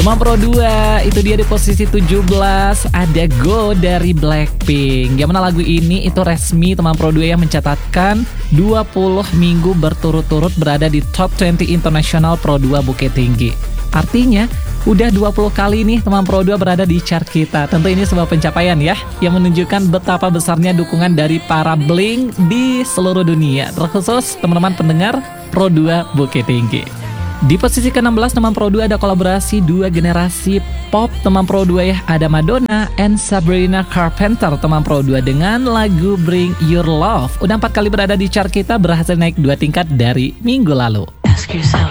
Teman Pro 2, itu dia di posisi 17 ada Go dari Blackpink. Yang mana lagu ini itu resmi teman Pro 2 yang mencatatkan 20 minggu berturut-turut berada di Top 20 International Pro 2 Bukit Tinggi. Artinya, udah 20 kali nih teman Pro 2 berada di chart kita. Tentu ini sebuah pencapaian ya, yang menunjukkan betapa besarnya dukungan dari para Blink di seluruh dunia. Terkhusus teman-teman pendengar Pro 2 Bukit Tinggi. Di posisi ke-16 teman Pro 2 ada kolaborasi dua generasi pop teman Pro 2 ya. Ada Madonna and Sabrina Carpenter teman Pro 2 dengan lagu Bring Your Love. Udah 4 kali berada di chart kita, berhasil naik 2 tingkat dari minggu lalu.